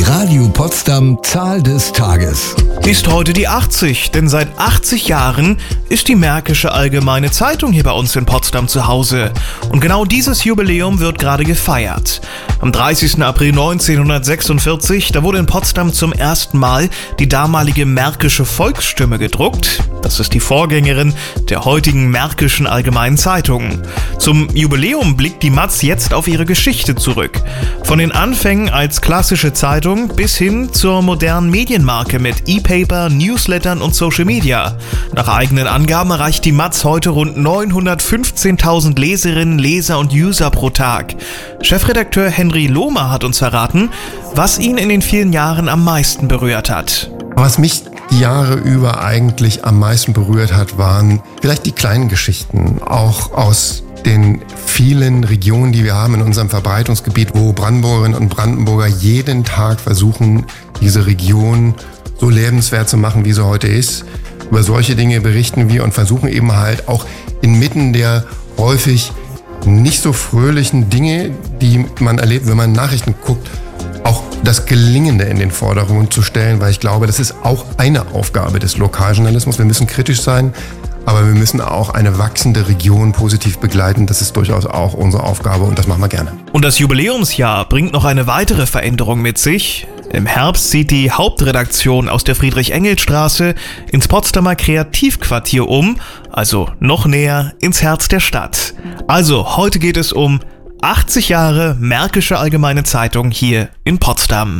Radio Potsdam Zahl des Tages. Ist heute die 80, denn seit 80 Jahren ist die Märkische Allgemeine Zeitung hier bei uns in Potsdam zu Hause. Und genau dieses Jubiläum wird gerade gefeiert. Am 30. April 1946, da wurde in Potsdam zum ersten Mal die damalige Märkische Volksstimme gedruckt. Das ist die Vorgängerin der heutigen Märkischen Allgemeinen Zeitung. Zum Jubiläum blickt die Matz jetzt auf ihre Geschichte zurück. Von den Anfängen als klassische Zeitung bis hin zur modernen Medienmarke mit E-Paper, Newslettern und Social Media. Nach eigenen Angaben erreicht die Matz heute rund 915.000 Leserinnen, Leser und User pro Tag. Chefredakteur Henry Lohmer hat uns verraten, was ihn in den vielen Jahren am meisten berührt hat. Was mich die Jahre über eigentlich am meisten berührt hat, waren vielleicht die kleinen Geschichten, auch aus den vielen Regionen, die wir haben in unserem Verbreitungsgebiet, wo Brandenburgerinnen und Brandenburger jeden Tag versuchen, diese Region so lebenswert zu machen, wie sie heute ist. Über solche Dinge berichten wir und versuchen eben halt auch inmitten der häufig nicht so fröhlichen Dinge, die man erlebt, wenn man Nachrichten guckt, auch das Gelingende in den Vordergrund zu stellen, weil ich glaube, das ist auch eine Aufgabe des Lokaljournalismus. Wir müssen kritisch sein, aber wir müssen auch eine wachsende Region positiv begleiten. Das ist durchaus auch unsere Aufgabe und das machen wir gerne. Und das Jubiläumsjahr bringt noch eine weitere Veränderung mit sich. Im Herbst zieht die Hauptredaktion aus der Friedrich-Engels-Straße ins Potsdamer Kreativquartier um, also noch näher ins Herz der Stadt. Also, heute geht es um 80 Jahre Märkische Allgemeine Zeitung hier in Potsdam.